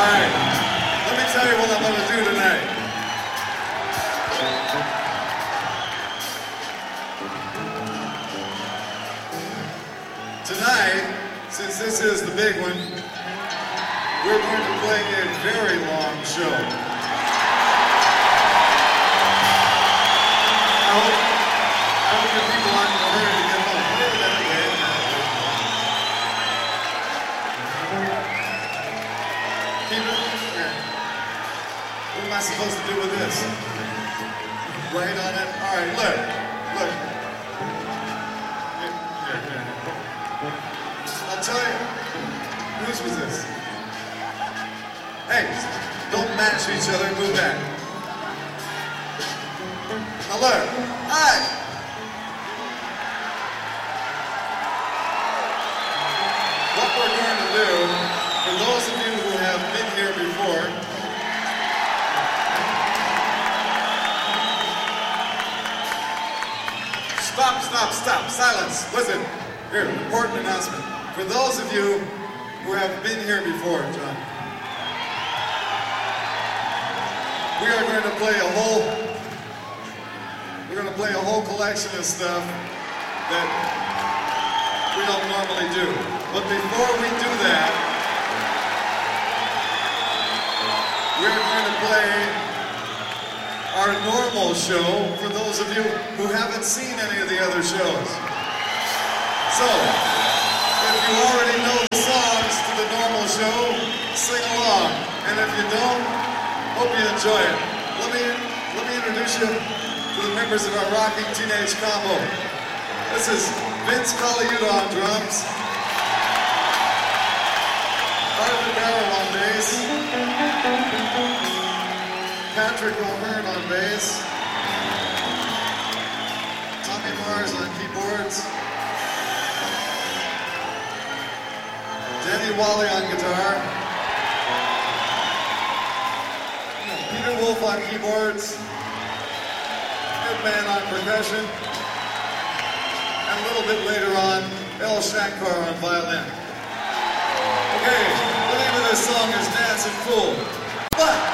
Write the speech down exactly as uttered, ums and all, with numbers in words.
right, let me tell you what I'm going to do tonight. Tonight, since this is the big one, we're going to play a very long show. I hope, I hope your people aren't in a hurry to get home. Wait a minute, wait a minute. Keep it here. What am I supposed to do with this? Write on it? All right, look, look. Here, here, here. I'll tell you. Whose was this? Hey, don't match each other, move back. Now look, hi! What we're going to do, for those of you who have been here before, stop, stop, stop, silence, listen. Here, important announcement. For those of you who have been here before, John, we are going to play a whole, we're going to play a whole collection of stuff that we don't normally do. But before we do that, we're going to play our normal show for those of you who haven't seen any of the other shows. So, if you already know the songs to the normal show, sing along. And if you don't, hope you enjoy it. Let me, let me introduce you to the members of our Rocking Teenage Combo. This is Vince Colaiuta on drums, Arthur Barrow on bass, Patrick O'Hearn on bass, Tommy Mars on keyboards, Denny Wally on guitar, Peter Wolf on keyboards, Ed Mann on percussion, and a little bit later on, El Shankar on violin. Okay, the name of this song is Dancing Fool. But